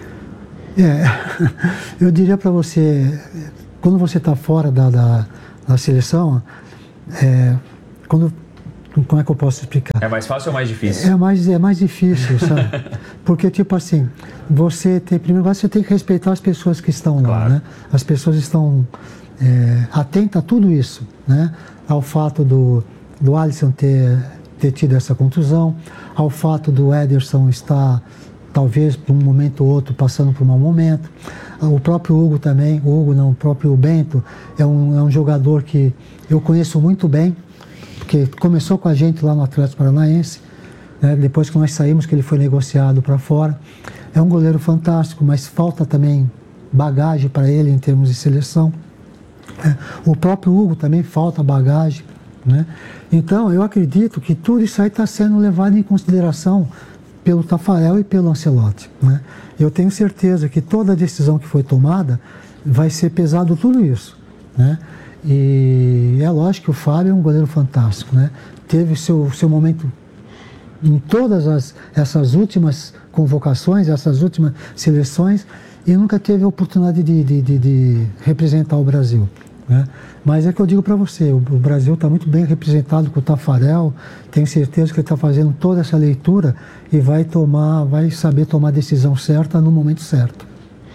É, eu diria para você, quando você está fora da, da, da seleção, é, quando... Como é que eu posso explicar? É mais fácil ou mais difícil? É mais, é mais difícil, sabe? Porque, tipo assim, você tem, primeiro você tem que respeitar as pessoas que estão lá, claro, né? As pessoas estão é, atentas a tudo isso, né? Ao fato do, do Alisson ter, ter tido essa contusão, ao fato do Ederson estar, talvez, por um momento ou outro, passando por um mau momento. O próprio Hugo também, o Hugo não, o próprio Bento, é um, é um jogador que eu conheço muito bem, porque começou com a gente lá no Atlético Paranaense, né? Depois que nós saímos, que ele foi negociado para fora. É um goleiro fantástico, mas falta também bagagem para ele em termos de seleção. É, o próprio Hugo também falta bagagem, né? Então, eu acredito que tudo isso aí está sendo levado em consideração pelo Taffarel e pelo Ancelotti, né? Eu tenho certeza que toda a decisão que foi tomada vai ser pesado tudo isso, né? E é lógico que o Fábio é um goleiro fantástico, né? Teve seu, seu momento em todas as, essas últimas convocações, essas últimas seleções, e nunca teve a oportunidade de, de, de, de representar o Brasil, né? Mas é que eu digo para você, o, o Brasil está muito bem representado com o Taffarel, tenho certeza que ele está fazendo toda essa leitura e vai tomar, vai saber tomar a decisão certa no momento certo.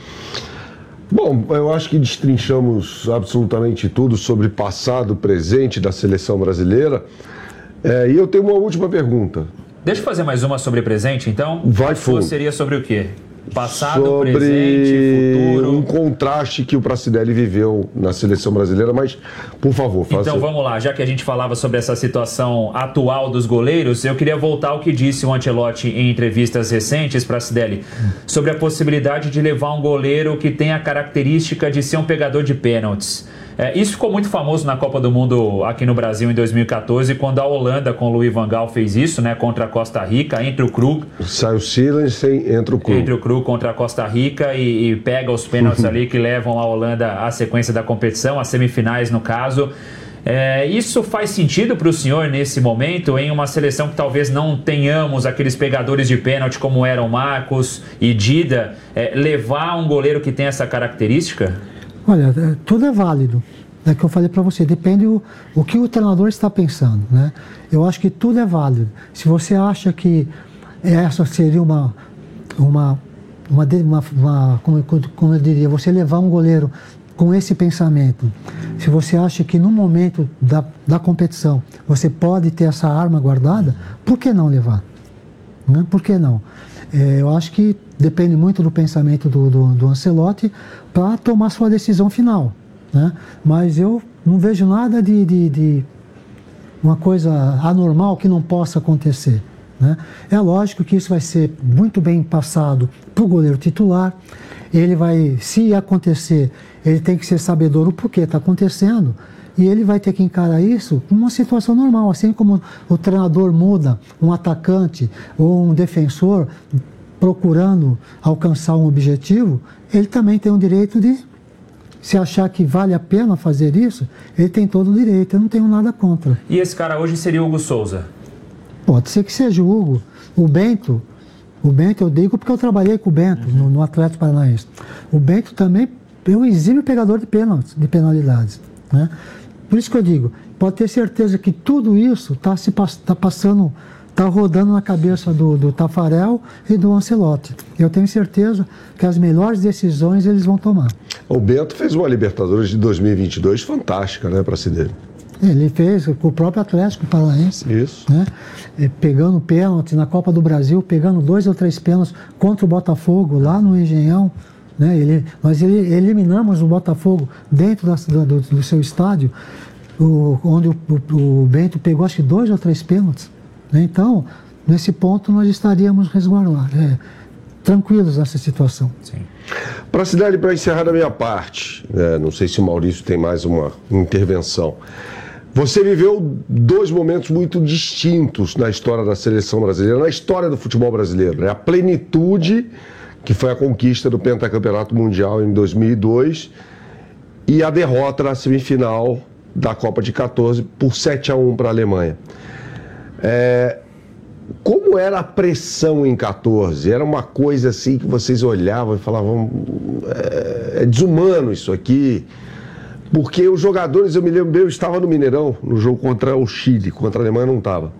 Bom, eu acho que destrinchamos absolutamente tudo sobre passado, presente da seleção brasileira. É, e eu tenho uma última pergunta. Deixa eu fazer mais uma sobre presente, então. Vai fundo. A sua seria sobre o quê? Passado, sobre presente, futuro. Um contraste que o Pracidelli viveu na seleção brasileira, mas, por favor, faça. Então vamos lá, já que a gente falava sobre essa situação atual dos goleiros, eu queria voltar ao que disse o Ancelotti em entrevistas recentes, Pracidelli, sobre a possibilidade de levar um goleiro que tem a característica de ser um pegador de pênaltis. É, isso ficou muito famoso na Copa do Mundo aqui no Brasil em dois mil e quatorze, quando a Holanda com o Louis van Gaal fez isso, né, contra a Costa Rica, entre o Krug. Sai o Silas e entra o Krug. Entre o Krug contra a Costa Rica e, e pega os pênaltis ali que levam a Holanda à sequência da competição, às semifinais no caso. É, isso faz sentido para o senhor nesse momento, em uma seleção que talvez não tenhamos aqueles pegadores de pênalti como eram Marcos e Dida, é, levar um goleiro que tem essa característica? Olha, tudo é válido. É que eu falei para você, depende o, o que o treinador está pensando, né? Eu acho que tudo é válido. Se você acha que essa seria uma, uma, uma, uma, uma como, como eu diria, você levar um goleiro com esse pensamento, se você acha que no momento da, da competição você pode ter essa arma guardada, por que não levar? Né? Por que não? É, eu acho que depende muito do pensamento do, do, do Ancelotti para tomar sua decisão final. Né? Mas eu não vejo nada de, de, de uma coisa anormal que não possa acontecer. Né? É lógico que isso vai ser muito bem passado para o goleiro titular. Ele vai, se acontecer, ele tem que ser sabedor do porquê está acontecendo e ele vai ter que encarar isso como uma situação normal, assim como o treinador muda um atacante ou um defensor procurando alcançar um objetivo, ele também tem o direito de, se achar que vale a pena fazer isso, ele tem todo o direito, eu não tenho nada contra. E esse cara hoje seria o Hugo Souza? Pode ser que seja o Hugo. O Bento, o Bento eu digo porque eu trabalhei com o Bento no, no Atlético Paranaense. O Bento também é um exímio pegador de pênaltis, de penalidades. Né? Por isso que eu digo, pode ter certeza que tudo isso está se tá passando, está rodando na cabeça do, do Taffarel e do Ancelotti. Eu tenho certeza que as melhores decisões eles vão tomar. O Bento fez uma Libertadores de dois mil e vinte e dois fantástica, né, para si dele. Ele fez com o próprio Atlético Paranaense. Isso. Né? Pegando pênalti na Copa do Brasil, pegando dois ou três pênaltis contra o Botafogo, lá no Engenhão. Né? Ele, nós ele, eliminamos o Botafogo dentro da, do, do seu estádio, o, onde o, o, o Bento pegou acho que dois ou três pênaltis. Né? Então, nesse ponto, nós estaríamos resguardados, é, tranquilos nessa situação. Sim. Para Cidelli, para encerrar da minha parte, né, não sei se o Maurício tem mais uma intervenção. Você viveu dois momentos muito distintos na história da seleção brasileira, na história do futebol brasileiro. Né? A plenitude, que foi a conquista do Pentacampeonato Mundial em dois mil e dois, e a derrota na semifinal da Copa de quatorze por sete a um para a Alemanha. É, como era a pressão em quatorze? Era uma coisa assim que vocês olhavam e falavam, é, é desumano isso aqui. Porque os jogadores, eu me lembro bem, eu estava no Mineirão, no jogo contra o Chile, contra a Alemanha não estava.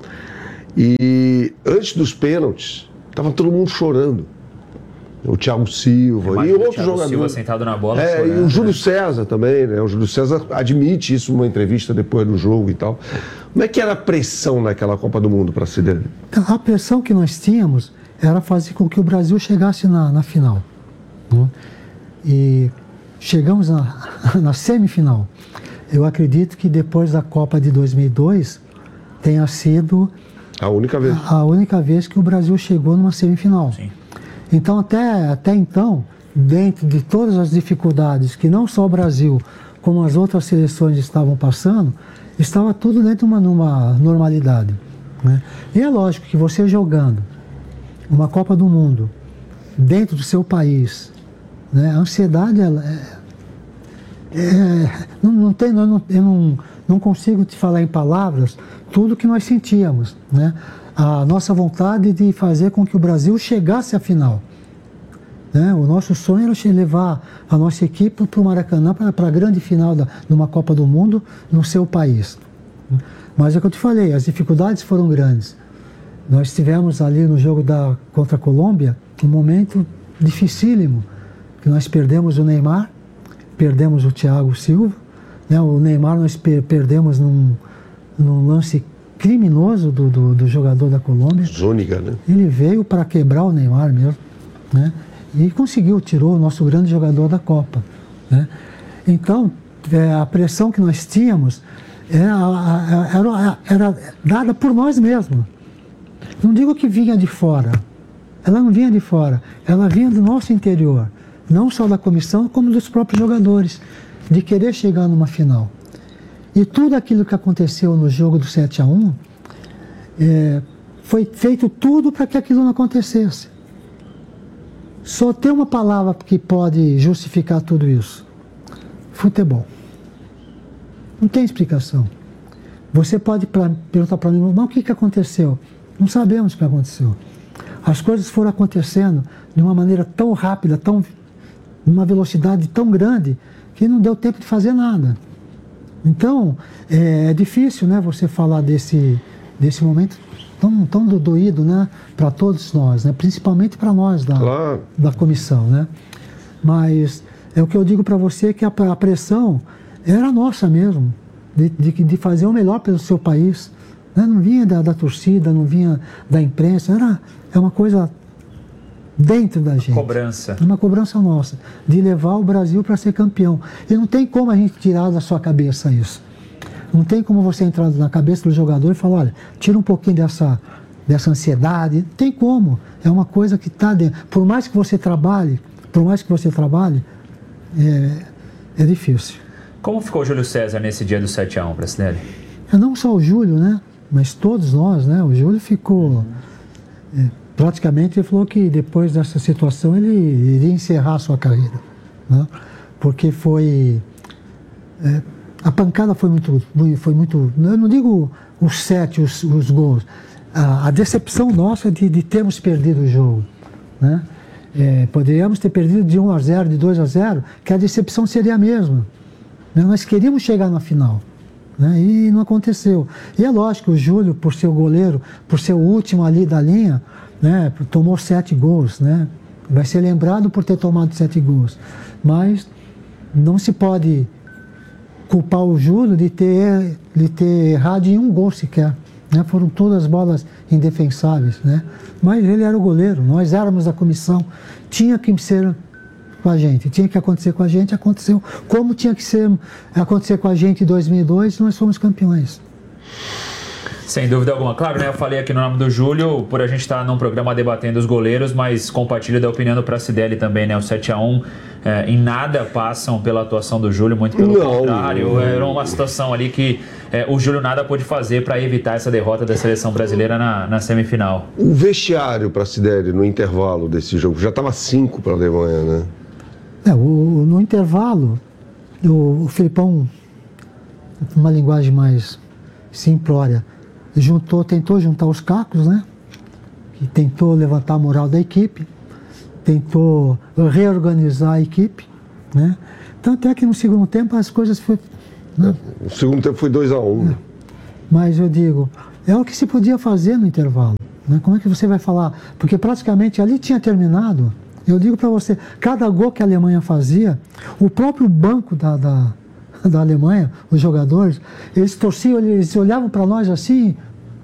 E antes dos pênaltis, estava todo mundo chorando. O Thiago Silva e outros jogadores. O Silva sentado na bola é, chorando, e o Júlio né? César também, né? O Júlio César admite isso numa entrevista depois do jogo e tal. Como é que era a pressão naquela Copa do Mundo para si dele? A pressão que nós tínhamos era fazer com que o Brasil chegasse na, na final. Né? E chegamos na, na semifinal. Eu acredito que depois da Copa de dois mil e dois tenha sido a única vez, a, a única vez que o Brasil chegou numa semifinal. Sim. Então, até, até então, dentro de todas as dificuldades que não só o Brasil, como as outras seleções estavam passando, estava tudo dentro de uma, numa normalidade. Né? E é lógico que você jogando uma Copa do Mundo dentro do seu país, né? A ansiedade, ela é, é, não, não tem, eu, não, eu não, não consigo te falar em palavras tudo que nós sentíamos, né? A nossa vontade de fazer com que o Brasil chegasse à final. Né? O nosso sonho era levar a nossa equipe para o Maracanã, para a grande final da, de uma Copa do Mundo no seu país. Mas é o que eu te falei, as dificuldades foram grandes. Nós tivemos ali no jogo da, contra a Colômbia um momento dificílimo, que nós perdemos o Neymar, perdemos o Thiago Silva, né? O Neymar nós per perdemos num, num lance criminoso do, do, do jogador da Colômbia. Zúñiga, né? Ele veio para quebrar o Neymar mesmo, né? E conseguiu, tirou o nosso grande jogador da Copa, né? Então, é, a pressão que nós tínhamos era, era, era dada por nós mesmos. Não digo que vinha de fora, ela não vinha de fora, ela vinha do nosso interior, não só da comissão, como dos próprios jogadores, de querer chegar numa final. E tudo aquilo que aconteceu no jogo do sete a um, é, foi feito tudo para que aquilo não acontecesse. Só tem uma palavra que pode justificar tudo isso: futebol. Não tem explicação. Você pode pra, perguntar para mim, mas o que, que aconteceu? Não sabemos o que aconteceu. As coisas foram acontecendo de uma maneira tão rápida, tão, uma velocidade tão grande, que não deu tempo de fazer nada. Então, é, é difícil, né, você falar desse, desse momento tão, tão doído, né, para todos nós, né, principalmente para nós da, Claro. da comissão, né? Mas é o que eu digo para você, que a, a pressão era nossa mesmo, de, de, de fazer o melhor pelo seu país, né? Não vinha da, da torcida, não vinha da imprensa, era é uma coisa dentro da gente. Cobrança. Uma cobrança nossa, de levar o Brasil para ser campeão. E não tem como a gente tirar da sua cabeça isso. Não tem como você entrar na cabeça do jogador e falar, olha, tira um pouquinho dessa, dessa ansiedade. Não tem como. É uma coisa que está dentro. Por mais que você trabalhe, por mais que você trabalhe, é, é difícil. Como ficou o Júlio César nesse dia do sete a um, Pracidelli? É não só o Júlio, né? Mas todos nós, né? O Júlio ficou... É, praticamente ele falou que depois dessa situação ele iria encerrar a sua carreira, né? Porque foi... É, a pancada foi muito, foi muito... Eu não digo os sete, os, os gols. A, a decepção nossa de, de termos perdido o jogo, né? É, poderíamos ter perdido de um a zero, de dois a zero, que a decepção seria a mesma. Nós queríamos chegar na final, né? E não aconteceu. E é lógico, o Júlio, por ser o goleiro, por ser o último ali da linha, né, tomou sete gols, né? Vai ser lembrado por ter tomado sete gols. Mas não se pode culpar o Júlio de ter, de ter errado em um gol sequer, né? Foram todas bolas indefensáveis, né? Mas ele era o goleiro, nós éramos a comissão, tinha que ser com a gente, tinha que acontecer com a gente, aconteceu. Como tinha que ser, acontecer com a gente em dois mil e dois, nós fomos campeões. Sem dúvida alguma. Claro, né? Eu falei aqui no nome do Júlio, por a gente estar num programa debatendo os goleiros, mas compartilho da opinião do Pracidelli também, né? O sete a um é, em nada passam pela atuação do Júlio, muito pelo não, contrário. Não. Era uma situação ali que é, o Júlio nada pôde fazer para evitar essa derrota da seleção brasileira na, na semifinal. O vestiário, Pracidelli, no intervalo desse jogo, já estava cinco para a Alemanha, né? É, o, no intervalo, o, o Filipão, uma linguagem mais simplória, juntou, tentou juntar os cacos, né? E tentou levantar a moral da equipe, tentou reorganizar a equipe, né? Tanto é que no segundo tempo as coisas foi... Né? O segundo tempo foi dois a um. É. Mas eu digo, é o que se podia fazer no intervalo, né? Como é que você vai falar? Porque praticamente ali tinha terminado. Eu digo para você, cada gol que a Alemanha fazia, o próprio banco da, da, da Alemanha, os jogadores, eles torciam, eles olhavam para nós assim,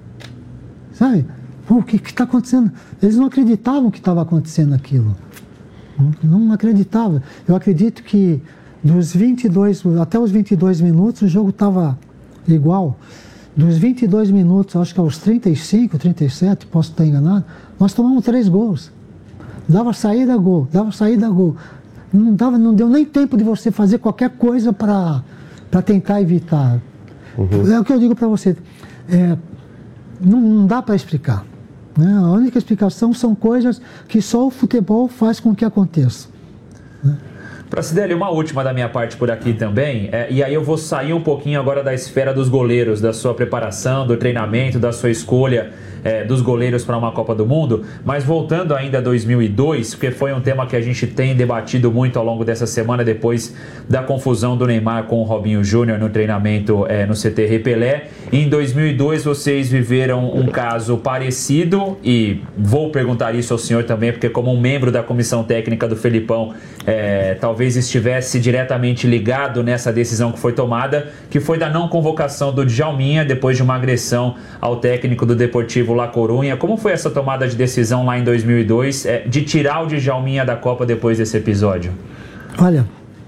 sabe? O que está acontecendo? Eles não acreditavam que estava acontecendo aquilo. Não, não acreditavam. Eu acredito que dos vinte e dois, até os vinte e dois minutos, o jogo estava igual. Dos vinte e dois minutos, acho que aos trinta e cinco, trinta e sete, posso estar enganado, nós tomamos três gols. Dava saída, gol, dava saída, gol. Não, dava, não deu nem tempo de você fazer qualquer coisa para tentar evitar. Uhum. É o que eu digo para você. É, não, não dá para explicar, né? A única explicação são coisas que só o futebol faz com que aconteça, né? Pracidelli, uma última da minha parte por aqui também, é, e aí eu vou sair um pouquinho agora da esfera dos goleiros, da sua preparação, do treinamento, da sua escolha é, dos goleiros para uma Copa do Mundo, mas voltando ainda a dois mil e dois, porque foi um tema que a gente tem debatido muito ao longo dessa semana, depois da confusão do Neymar com o Robinho Júnior no treinamento é, no C T Repelé. Em dois mil e dois vocês viveram um caso parecido, e vou perguntar isso ao senhor também, porque como um membro da comissão técnica do Felipão, é, talvez talvez estivesse diretamente ligado nessa decisão que foi tomada, que foi da não convocação do Djalminha depois de uma agressão ao técnico do Deportivo La Coruña. Como foi essa tomada de decisão lá em dois mil e dois, é, de tirar o Djalminha da Copa depois desse episódio? Olha,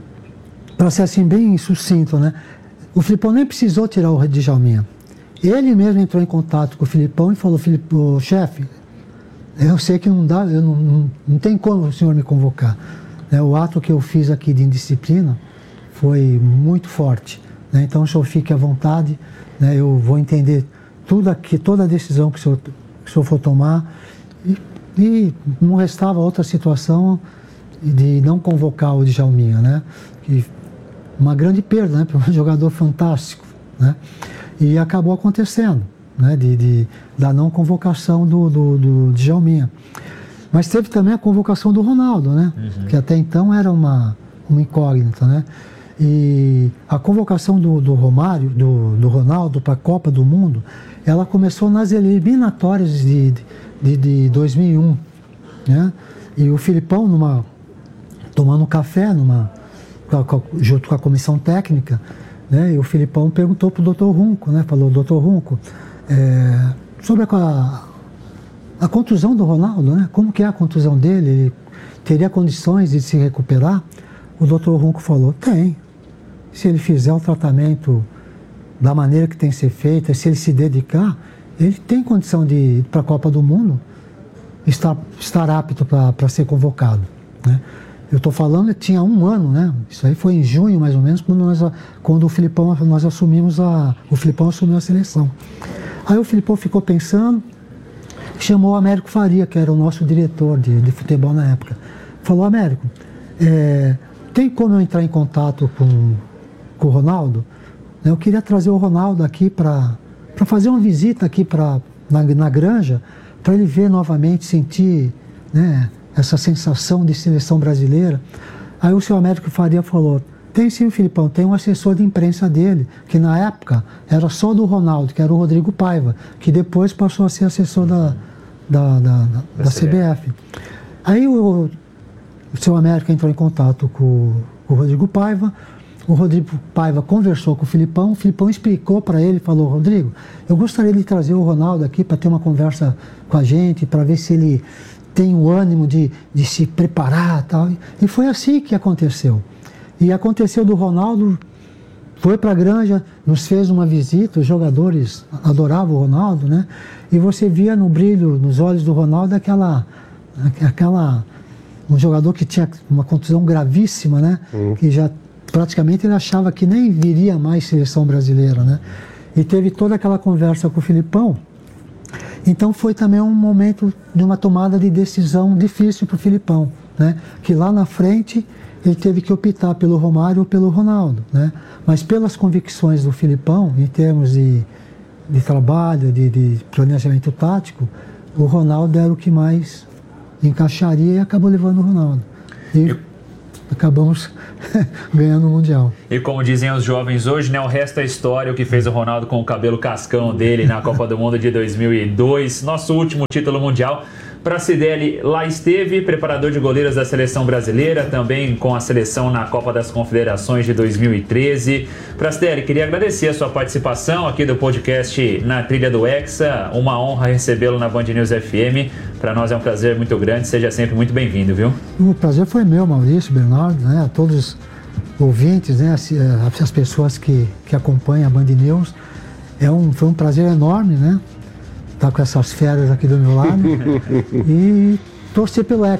para ser assim bem sucinto, né? O Filipão nem precisou tirar o Djalminha. Ele mesmo entrou em contato com o Filipão e falou: Filipão, chefe, eu sei que não dá, eu não, não, não tem como o senhor me convocar. O ato que eu fiz aqui de indisciplina foi muito forte, né? Então o senhor fique à vontade, né? Eu vou entender tudo aqui, toda a decisão que o senhor, que o senhor for tomar, e, e não restava outra situação de não convocar o Djalminha, né? Que uma grande perda, né? Para um jogador fantástico, né? E acabou acontecendo, né? De, de, da não convocação do, do, do Djalminha. Mas teve também a convocação do Ronaldo, né? Uhum. Que até então era uma, uma incógnita, né? E a convocação do, do Romário, do, do Ronaldo para a Copa do Mundo, ela começou nas eliminatórias de, de, de dois mil e um, né? E o Filipão, numa, tomando um café, numa, junto com a comissão técnica, né? E o Filipão perguntou para o doutor Runco, né? Falou, doutor Runco, é, sobre a, a contusão do Ronaldo, né? Como que é a contusão dele? Ele teria condições de se recuperar? O doutor Runco falou, tem. Se ele fizer o tratamento da maneira que tem que ser feita, se ele se dedicar, ele tem condição de ir para a Copa do Mundo, estar, estar apto para ser convocado, né? Eu estou falando, tinha um ano, né? Isso aí foi em junho, mais ou menos, quando, nós, quando o Filipão, nós assumimos a... O Filipão assumiu a seleção. Aí o Filipão ficou pensando, chamou o Américo Faria, que era o nosso diretor de, de futebol na época. Falou, Américo, é, tem como eu entrar em contato com, com o Ronaldo? Eu queria trazer o Ronaldo aqui para fazer uma visita aqui pra, na, na granja, para ele ver novamente, sentir, né, essa sensação de seleção brasileira. Aí o seu Américo Faria falou, tem sim, Filipão, tem um assessor de imprensa dele, que na época era só do Ronaldo, que era o Rodrigo Paiva, que depois passou a ser assessor da, da, da, da, da C B F. Aí o, o seu Américo entrou em contato com, com o Rodrigo Paiva, o Rodrigo Paiva conversou com o Filipão, o Filipão explicou para ele, falou, Rodrigo, eu gostaria de trazer o Ronaldo aqui para ter uma conversa com a gente, para ver se ele tem o ânimo de, de se preparar e tal. E foi assim que aconteceu. E aconteceu do Ronaldo, foi para a granja, nos fez uma visita, os jogadores adoravam o Ronaldo, né? E você via no brilho, nos olhos do Ronaldo, aquela, aquela um jogador que tinha uma contusão gravíssima, né? Uhum. Que já praticamente ele achava que nem viria mais seleção brasileira, né? E teve toda aquela conversa com o Filipão. Então foi também um momento de uma tomada de decisão difícil para o Filipão, né? Que lá na frente ele teve que optar pelo Romário ou pelo Ronaldo, né? Mas pelas convicções do Filipão, em termos de, de trabalho, de, de planejamento tático, o Ronaldo era o que mais encaixaria e acabou levando o Ronaldo. E Eu... acabamos ganhando o Mundial. E como dizem os jovens hoje, né, o resto é história, o que fez o Ronaldo com o cabelo cascão dele na Copa do Mundo de dois mil e dois, nosso último título mundial. Pracidelli lá esteve, preparador de goleiros da seleção brasileira, também com a seleção na Copa das Confederações de dois mil e treze. Pracidelli, queria agradecer a sua participação aqui do podcast Na Trilha do Hexa, uma honra recebê-lo na Band News F M. Para nós é um prazer muito grande, seja sempre muito bem-vindo, viu? O prazer foi meu, Maurício, Bernardo, né, a todos os ouvintes, né, as, as pessoas que, que acompanham a Band News. É um, foi um prazer enorme, né? Estar com essas feras aqui do meu lado e torcer pelo Hexa.